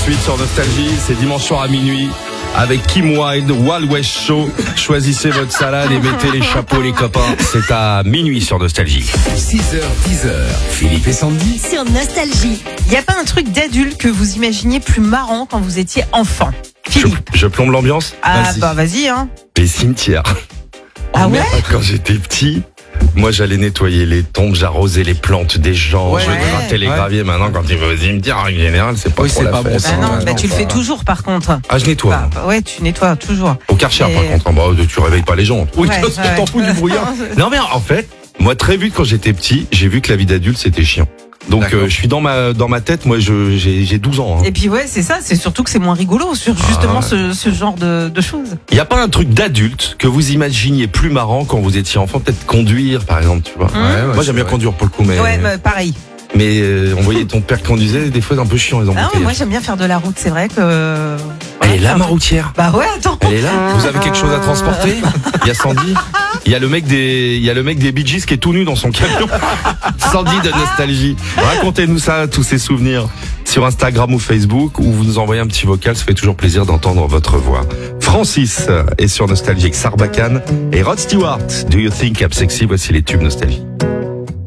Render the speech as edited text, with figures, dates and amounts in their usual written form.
suite sur Nostalgie, c'est dimanche soir à minuit avec Kim Wilde, Wild West Show. Choisissez votre salade et mettez les chapeaux les copains. C'est à minuit sur Nostalgie. 6h, 10h, Philippe et Sandy. Sur Nostalgie. Il n'y a pas un truc d'adulte que vous imaginiez plus marrant quand vous étiez enfant? Philippe. Je plombe l'ambiance. Vas-y, hein. Les cimetières. Ah ouais? Quand j'étais petit, moi j'allais nettoyer les tombes, j'arrosais les plantes des gens, je grattais les graviers. Maintenant quand il va au cimetière, en général, c'est pas trop la fête. Ah non, tu le fais toujours par contre. Ah, je nettoie. Ouais, tu nettoies toujours. Au Karcher, par contre, tu réveilles pas les gens. Oui, Ouais. t'en fous du brouillard. Non mais en fait, moi très vite quand j'étais petit, j'ai vu que la vie d'adulte c'était chiant. Donc je suis dans ma tête, moi j'ai 12 ans. Hein. Et puis ouais, c'est ça, c'est surtout que c'est moins rigolo sur justement ce genre de choses. Il y a pas un truc d'adulte que vous imaginiez plus marrant quand vous étiez enfant, peut-être conduire par exemple, tu vois. Moi j'aime bien conduire pour le coup, mais pareil. Mais on voyait ton père conduisait, des fois c'est un peu chiant les embouteillages. Moi j'aime bien faire de la route, c'est vrai que. Elle est là ma routière. Bah ouais, attends. Elle est là. Vous avez quelque chose à transporter? Il y a Sandy. Il y a le mec des Bee Gees qui est tout nu dans son camion. Sandy de Nostalgie. Racontez-nous ça, tous ces souvenirs sur Instagram ou Facebook, ou vous nous envoyez un petit vocal, ça fait toujours plaisir d'entendre votre voix. Francis est sur Nostalgie avec Sarbacane et Rod Stewart. Do you think I'm sexy? Voici les tubes Nostalgie.